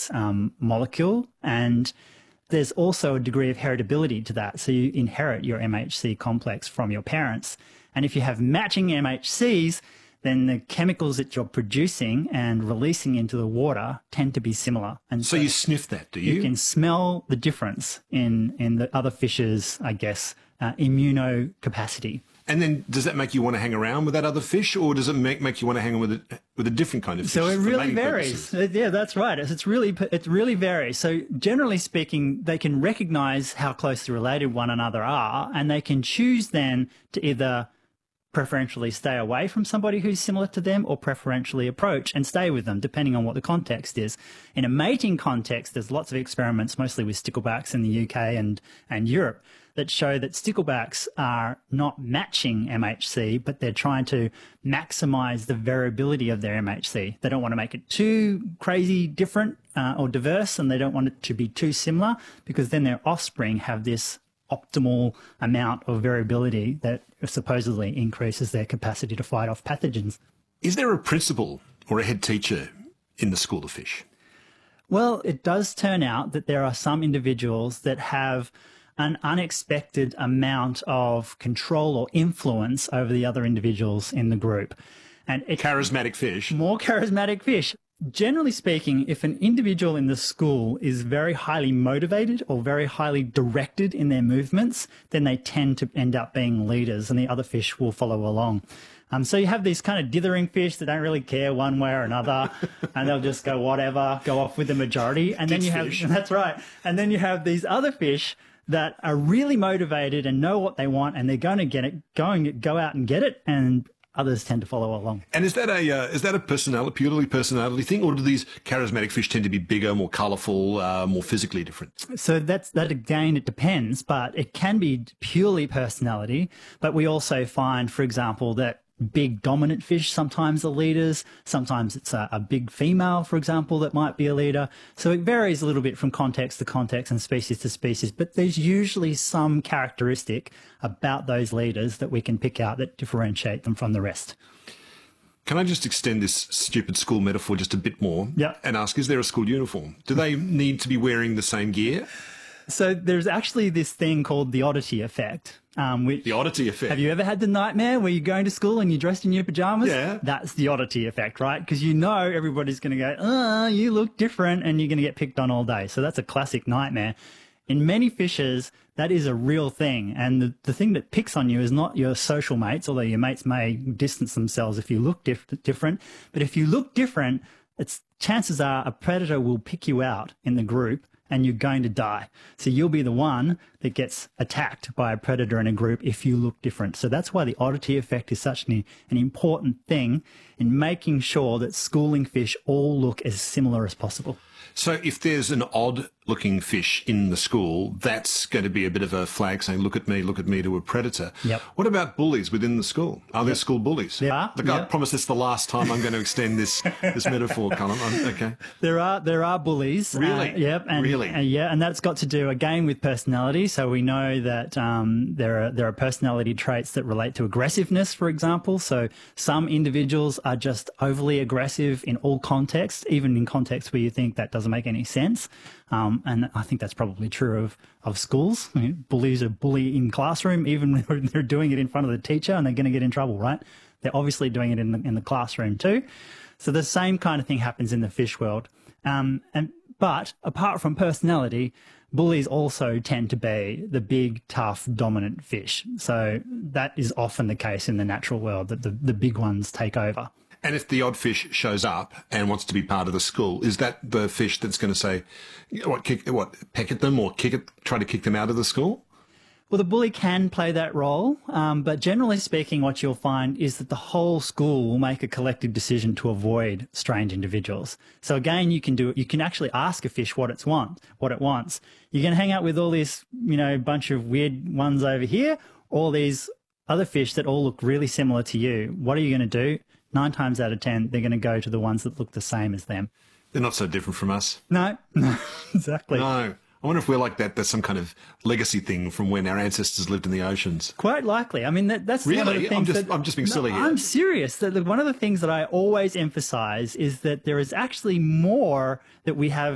complex molecule, and there's also a degree of heritability to that. So you inherit your MHC complex from your parents. And if you have matching MHCs, then the chemicals that you're producing and releasing into the water tend to be similar. And so you sniff that, do you? You can smell the difference in the other fish's, I guess, immunocapacity. And then does that make you want to hang around with that other fish, or does it make you want to hang on with a different kind of fish? So it really varies. Yeah, that's right. It really varies. So generally speaking, they can recognize how closely related one another are, and they can choose then to either preferentially stay away from somebody who's similar to them or preferentially approach and stay with them, depending on what the context is. In a mating context, there's lots of experiments, mostly with sticklebacks in the UK and Europe, that show that sticklebacks are not matching MHC, but they're trying to maximize the variability of their MHC. They don't want to make it too crazy different or diverse, and they don't want it to be too similar, because then their offspring have this optimal amount of variability that supposedly increases their capacity to fight off pathogens. Is there a principal or a head teacher in the School of Fish? Well, it does turn out that there are some individuals that have an unexpected amount of control or influence over the other individuals in the group. And charismatic fish. More charismatic fish. Generally speaking, if an individual in the school is very highly motivated or very highly directed in their movements, then they tend to end up being leaders, and the other fish will follow along. So you have these kind of dithering fish that don't really care one way or another, and they'll just go whatever, go off with the majority. And then you have, that's right. And then you have these other fish that are really motivated and know what they want, and they're going to get it, go out and get it, and others tend to follow along. And is that a purely personality thing, or do these charismatic fish tend to be bigger, more colourful, more physically different? So that again, it depends, but it can be purely personality. But we also find, for example, that big dominant fish sometimes are leaders. Sometimes it's a big female, for example, that might be a leader. So it varies a little bit from context to context and species to species, but there's usually some characteristic about those leaders that we can pick out that differentiate them from the rest. Can I just extend this stupid school metaphor just a bit more? Yep. And ask, is there a school uniform? Do they need to be wearing the same gear? So there's actually this thing called the oddity effect. The oddity effect. Have you ever had the nightmare where you're going to school and you're dressed in your pajamas? Yeah. That's the oddity effect, right? Because you know everybody's going to go, you look different, and you're going to get picked on all day. So that's a classic nightmare. In many fishes, that is a real thing. And the thing that picks on you is not your social mates, although your mates may distance themselves if you look different. But if you look different, chances are a predator will pick you out in the group, and you're going to die. So you'll be the one that gets attacked by a predator in a group if you look different. So that's why the oddity effect is such an important thing in making sure that schooling fish all look as similar as possible. So if there's an odd-looking fish in the school, that's going to be a bit of a flag saying, look at me to a predator. Yep. What about bullies within the school? Are there school bullies? There are. Look, I promise it's the last time I'm going to extend this metaphor, Colin. Okay. There are bullies. Really? Yep. And, really? And that's got to do, again, with personality. So we know that there are personality traits that relate to aggressiveness, for example. So some individuals are just overly aggressive in all contexts, even in contexts where you think that doesn't make any sense. And I think that's probably true of schools. I mean, bullies are bully in classroom, even when they're doing it in front of the teacher, and they're going to get in trouble, right? They're obviously doing it in the classroom too. So the same kind of thing happens in the fish world. But apart from personality, bullies also tend to be the big, tough, dominant fish. So that is often the case in the natural world, that the big ones take over. And if the odd fish shows up and wants to be part of the school, is that the fish that's going to say, peck at them or try to kick them out of the school? Well, the bully can play that role, but generally speaking, what you'll find is that the whole school will make a collective decision to avoid strange individuals. So again, you can actually ask a fish what it wants. You're going to hang out with all this, bunch of weird ones over here, all these other fish that all look really similar to you. What are you going to do? 9 times out of 10, they're going to go to the ones that look the same as them. They're not so different from us. No, exactly. No. I wonder if we're like that. That's some kind of legacy thing from when our ancestors lived in the oceans. Quite likely. I mean, that's really? One of the things I'm just being silly here. I'm serious. One of the things that I always emphasize is that there is actually more that we have